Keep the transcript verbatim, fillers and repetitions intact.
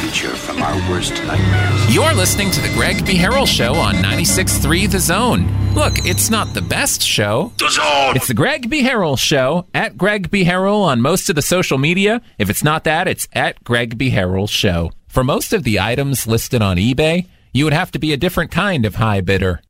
creature from our worst nightmares. You're listening to The Greg B. Harrell Show on ninety-six point three The Zone. Look, it's not the best show. The Zone! It's The Greg B. Harrell Show, at Greg B. Harrell on most of the social media. If it's not that, it's at Greg B. Harrell Show. For most of the items listed on eBay, you would have to be a different kind of high bidder.